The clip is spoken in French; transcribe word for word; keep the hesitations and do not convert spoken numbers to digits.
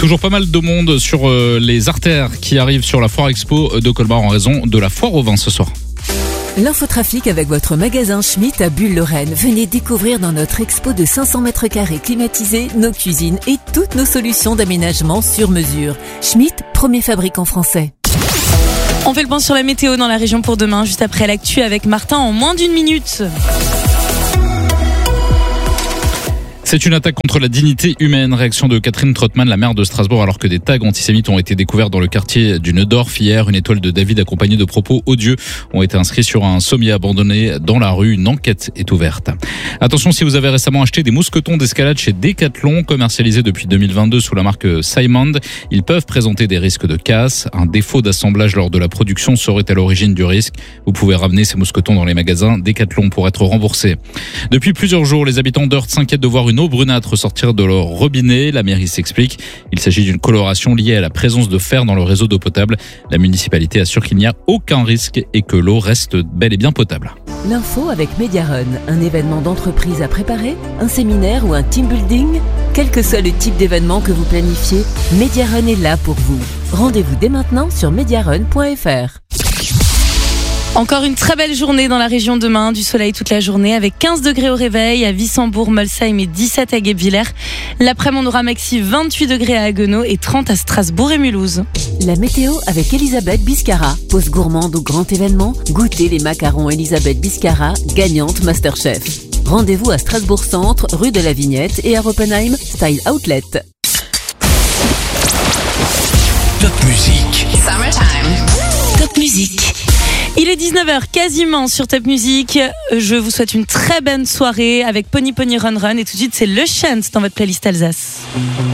Toujours pas mal de monde sur euh, les artères qui arrivent sur la Foire Expo de Colmar en raison de la foire au vin ce soir. L'infotrafic avec votre magasin Schmitt à Bulle-Lorraine. Venez découvrir dans notre expo de cinq cents mètres carrés climatisés nos cuisines et toutes nos solutions d'aménagement sur mesure. Schmitt, premier fabricant français. On fait le point sur la météo dans la région pour demain, juste après l'actu avec Martin en moins d'une minute. C'est une attaque contre la dignité humaine. Réaction de Catherine Trottmann, la maire de Strasbourg, alors que des tags antisémites ont été découverts dans le quartier du Neudorf hier. Une étoile de David accompagnée de propos odieux ont été inscrits sur un sommier abandonné dans la rue. Une enquête est ouverte. Attention, si vous avez récemment acheté des mousquetons d'escalade chez Decathlon, commercialisés depuis deux mille vingt-deux sous la marque Simond, ils peuvent présenter des risques de casse. Un défaut d'assemblage lors de la production serait à l'origine du risque. Vous pouvez ramener ces mousquetons dans les magasins Decathlon pour être remboursés. Depuis plusieurs jours, les habitants d'Eurthes s'inquiètent de voir une eau brunâtre sortir de leur robinet. La mairie s'explique. Il s'agit d'une coloration liée à la présence de fer dans le réseau d'eau potable. La municipalité assure qu'il n'y a aucun risque et que l'eau reste bel et bien potable. L'info avec Mediarun, un événement d'entreprise à préparer, un séminaire ou un team building. Quel que soit le type d'événement que vous planifiez, Mediarun est là pour vous. Rendez-vous dès maintenant sur mediarun point f r. Encore une très belle journée dans la région demain, du soleil toute la journée avec quinze degrés au réveil à Wissembourg, Molsheim et dix-sept à Guebwiller. L'après-midi on aura maxi vingt-huit degrés à Haguenau et trente à Strasbourg et Mulhouse. La météo avec Elisabeth Biscara. Pause gourmande ou grand événement, goûtez les macarons Elisabeth Biscara, gagnante Masterchef. Rendez-vous à Strasbourg Centre, rue de la Vignette et à Oppenheim, Style Outlet. Top musique. Summertime. Top musique. Il est dix-neuf heures quasiment sur Top Music. Je vous souhaite une très bonne soirée avec Pony Pony Run Run et tout de suite c'est Le Chant dans votre playlist Alsace.